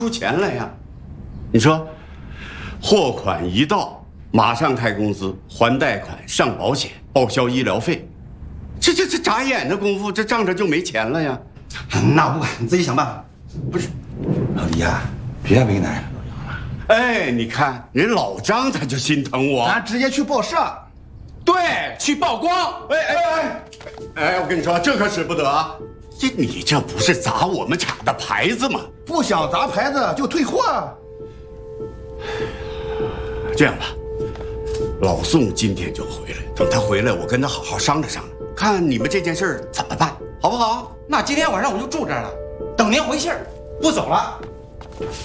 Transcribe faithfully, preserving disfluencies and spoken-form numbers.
出钱来呀！你说，货款一到，马上开工资、还贷款、上保险、报销医疗费，这这这眨眼的功夫，这账上就没钱了呀！ 那我不管，你自己想办法。不是，老李呀，别为难人老杨了。 哎，你看人老张他就心疼我， 咱直接去报社。 对，去曝光。哎哎哎，哎，我跟你说，这可使不得啊！这你这不是砸我们厂的牌子吗？ 不想砸牌子就退货。 这样吧，老宋今天就回来，等他回来，我跟他好好商量商量，看你们这件事怎么办，好不好？ 那今天晚上我就住这儿了，等您回信儿，不走了。